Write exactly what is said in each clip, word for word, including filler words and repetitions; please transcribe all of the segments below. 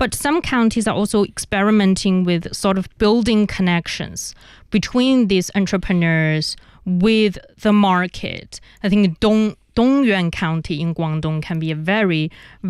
But some counties are also experimenting with sort of building connections between these entrepreneurs with the market. I think Dong Dongyuan County in Guangdong can be a very,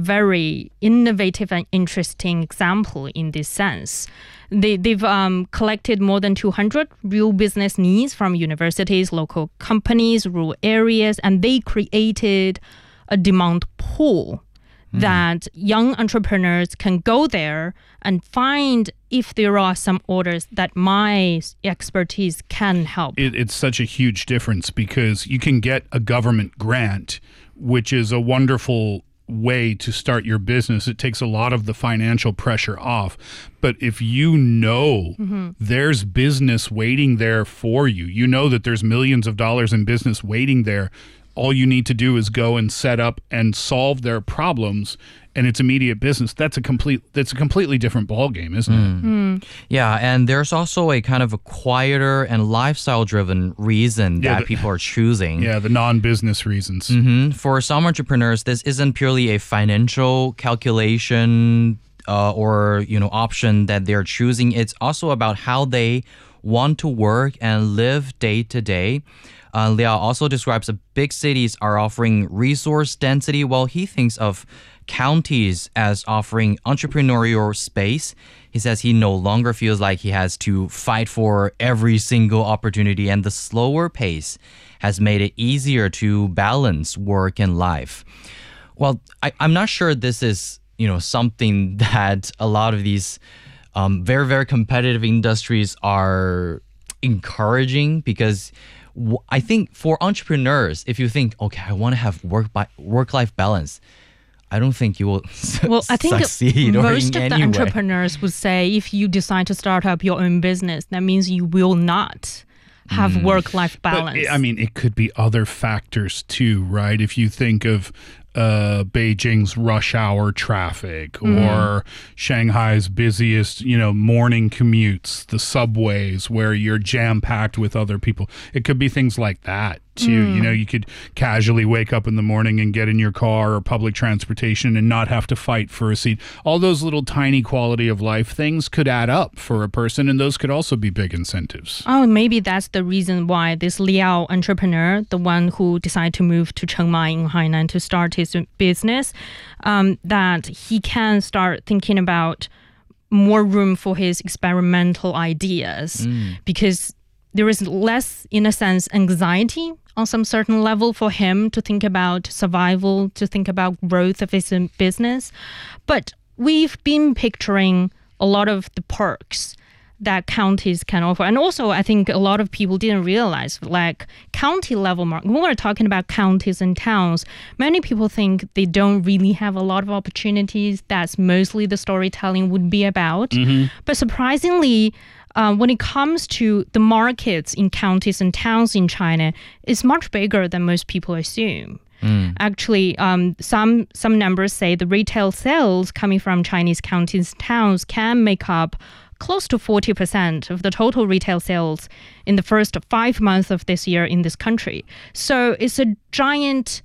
very innovative and interesting example in this sense. They, they've um, collected more than two hundred real business needs from universities, local companies, rural areas, and they created a demand pool that young entrepreneurs can go there and find if there are some orders that my expertise can help. It, it's such a huge difference because you can get a government grant, which is a wonderful way to start your business. It takes a lot of the financial pressure off. But if you know mm-hmm. there's business waiting there for you, you know that there's millions of dollars in business waiting there, all you need to do is go and set up and solve their problems, and it's immediate business. That's a complete. That's a completely different ballgame, isn't mm. it? Mm. Yeah, and there's also a kind of a quieter and lifestyle-driven reason yeah, that the, people are choosing. Yeah, the non-business reasons. Mm-hmm. For some entrepreneurs, this isn't purely a financial calculation uh, or you know option that they're choosing. It's also about how they want to work and live day to day. Uh, Liao also describes that big cities are offering resource density, while he thinks of counties as offering entrepreneurial space. He says he no longer feels like he has to fight for every single opportunity, and the slower pace has made it easier to balance work and life. Well, I, I'm not sure this is, you know, something that a lot of these um, very, very competitive industries are encouraging, because I think for entrepreneurs, if you think, okay, I want to have work by work-life balance, I don't think you will well, I think succeed. Most or in of the any entrepreneurs way. would say if you decide to start up your own business, that means you will not have mm. work-life balance. But, I mean, it could be other factors too, right? If you think of uh, Beijing's rush hour traffic mm. or Shanghai's busiest, you know, morning commutes, the subways where you're jam-packed with other people. It could be things like that too. Mm. You know, you could casually wake up in the morning and get in your car or public transportation and not have to fight for a seat. All those little tiny quality of life things could add up for a person, and those could also be big incentives. Oh, maybe that's the reason why this Liao entrepreneur, the one who decided to move to Chiang Mai in Hainan to start his business, um, that he can start thinking about more room for his experimental ideas mm. because there is less, in a sense, anxiety on some certain level for him to think about survival, to think about growth of his business. But we've been picturing a lot of the perks that counties can offer. And also, I think a lot of people didn't realize, like county level market, when we're talking about counties and towns, many people think they don't really have a lot of opportunities. That's mostly the storytelling would be about. Mm-hmm. But surprisingly, Uh, when it comes to the markets in counties and towns in China, it's much bigger than most people assume. Mm. Actually, um, some some numbers say the retail sales coming from Chinese counties and towns can make up close to forty percent of the total retail sales in the first five months of this year in this country. So it's a giant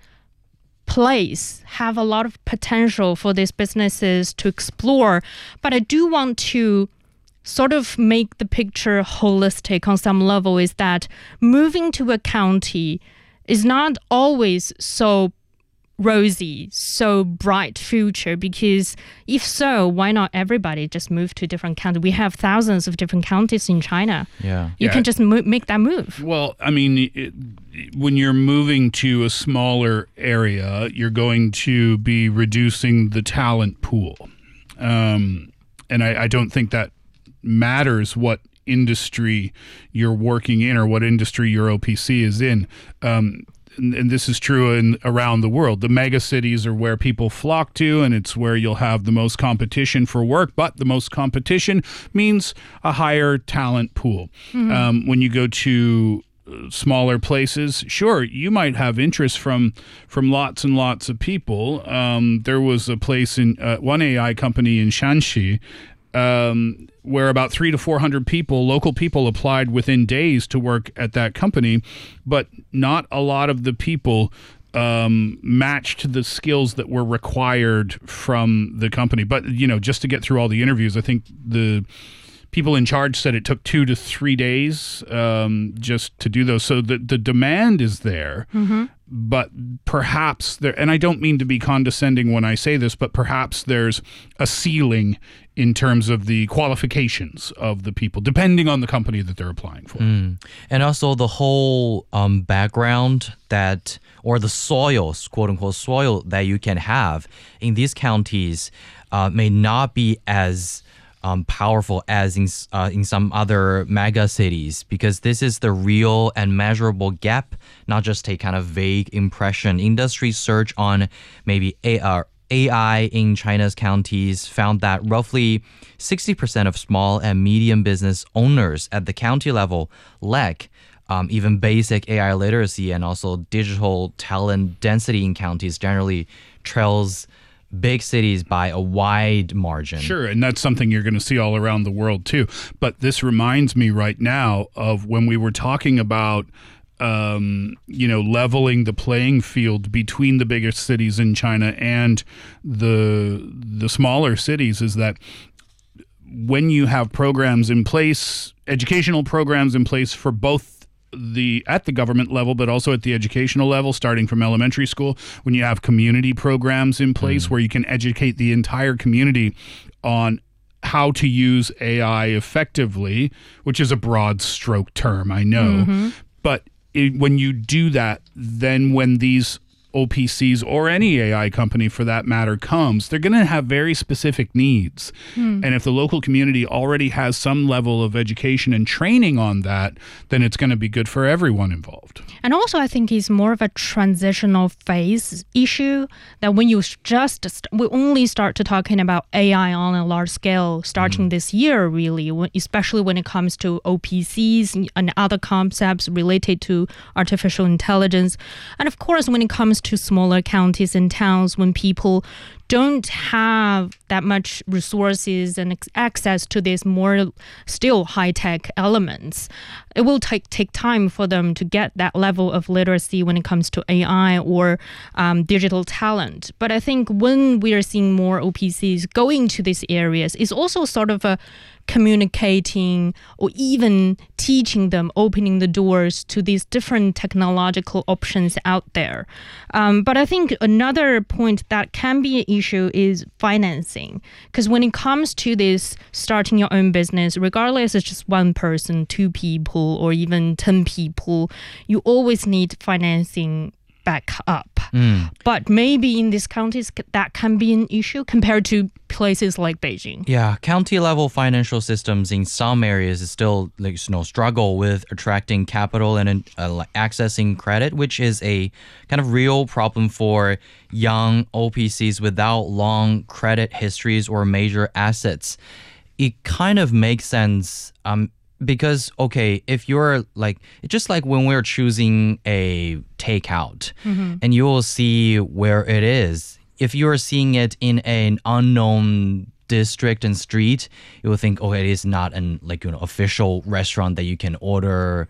place, have a lot of potential for these businesses to explore. But I do want to sort of make the picture holistic on some level, is that moving to a county is not always so rosy, so bright future, because if so, why not everybody just move to different counties? We have thousands of different counties in China. Yeah, You yeah. can just mo- make that move. Well, I mean, it, when you're moving to a smaller area, you're going to be reducing the talent pool. Um, and I, I don't think that matters what industry you're working in or what industry your O P C is in. Um, and, and this is true in around the world. The mega cities are where people flock to, and it's where you'll have the most competition for work, but the most competition means a higher talent pool. Mm-hmm. Um, when you go to smaller places, sure, you might have interest from from lots and lots of people. Um, there was a place in uh, one A I company in Shanxi Um, where about three to four hundred people, local people, applied within days to work at that company, but not a lot of the people um, matched the skills that were required from the company. But, you know, just to get through all the interviews, I think the people in charge said it took two to three days um, just to do those. So the, the demand is there, Mm-hmm. but perhaps there, and I don't mean to be condescending when I say this, but perhaps there's a ceiling in terms of the qualifications of the people, depending on the company that they're applying for. Mm. And also the whole um, background that, or the soils, quote unquote, soil that you can have in these counties uh, may not be as um, powerful as in, uh, in some other mega cities, because this is the real and measurable gap, not just a kind of vague impression. Industry search on maybe A R. A I in China's counties found that roughly sixty percent of small and medium business owners at the county level lack um, even basic A I literacy, and also digital talent density in counties generally trails big cities by a wide margin. Sure, and that's something you're going to see all around the world too. But this reminds me right now of when we were talking about Um, you know, leveling the playing field between the biggest cities in China and the the smaller cities, is that when you have programs in place, educational programs in place for both the at the government level, but also at the educational level, starting from elementary school, when you have community programs in place mm. where you can educate the entire community on how to use A I effectively, which is a broad stroke term, I know, mm-hmm. but It, when you do that, then when these O P Cs or any A I company for that matter comes, they're going to have very specific needs. Hmm. And if the local community already has some level of education and training on that, then it's going to be good for everyone involved. And also, I think it's more of a transitional phase issue, that when you just, st- we only start to talking about A I on a large scale starting mm. this year, really, especially when it comes to O P Cs and other concepts related to artificial intelligence. And of course, when it comes to smaller counties and towns, when people don't have that much resources and access to these more still high-tech elements, it will take take time for them to get that level of literacy when it comes to A I or um, digital talent. But I think when we are seeing more O P Cs going to these areas, it's also sort of a communicating or even teaching them, opening the doors to these different technological options out there. Um, but I think another point that can be an issue is financing. Because when it comes to this starting your own business, regardless it's just one person, two people, or even ten people, you always need financing back up. Mm. But maybe in these counties, that can be an issue compared to places like Beijing. Yeah, county level financial systems in some areas still like, you know, struggle with attracting capital and uh, like accessing credit, which is a kind of real problem for young O P Cs without long credit histories or major assets. It kind of makes sense um, because, okay, if you're like, it's just like when we're choosing a takeout mm-hmm. and you will see where it is. If you're seeing it in an unknown district and street, you will think, oh, it is not an like you know official restaurant that you can order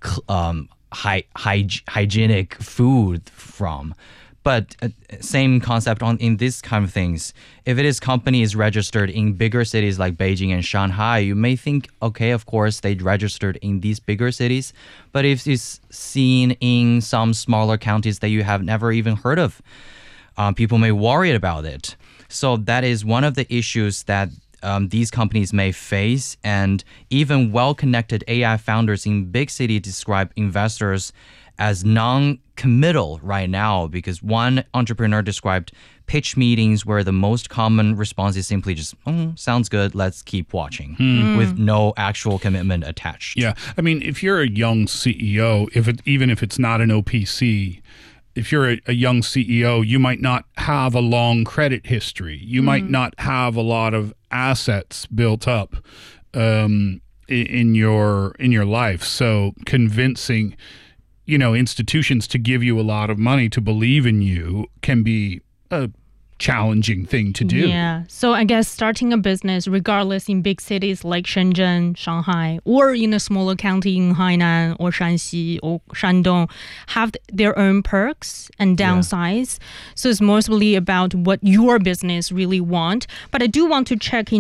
um, hy- hy- hygienic food from. But uh, same concept on in this kind of things. If it is companies registered in bigger cities like Beijing and Shanghai, you may think, okay, of course they registered in these bigger cities. But if it's seen in some smaller counties that you have never even heard of, um, people may worry about it. So that is one of the issues that um, these companies may face. And even well-connected A I founders in big cities describe investors as non-committal right now, because one entrepreneur described pitch meetings where the most common response is simply just, oh, sounds good, let's keep watching, mm. with no actual commitment attached. Yeah, I mean, if you're a young C E O, if it, even if it's not an O P C, if you're a, a young C E O, you might not have a long credit history. You mm. might not have a lot of assets built up um, in, in your in your life. So convincing you know, institutions to give you a lot of money to believe in you can be a challenging thing to do. Yeah. So I guess starting a business, regardless in big cities like Shenzhen, Shanghai, or in a smaller county in Hainan or Shanxi or Shandong, have their own perks and downsides. Yeah. So it's mostly about what your business really want. But I do want to check in